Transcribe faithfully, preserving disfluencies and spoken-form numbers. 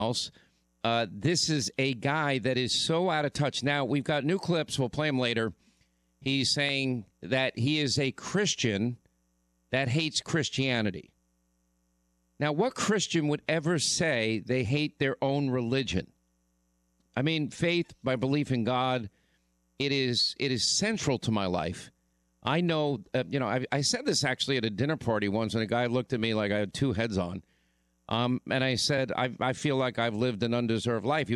else. Uh, this is a guy that is so out of touch. Now, we've got new clips. We'll play them later. He's saying that he is a Christian that hates Christianity. Now, what Christian would ever say they hate their own religion? I mean, faith, my belief in God, it is it is central to my life. I know, uh, you know, I, I said this actually at a dinner party once, and a guy looked at me like I had two heads on. Um, and I said, I, I feel like I've lived an undeserved life. He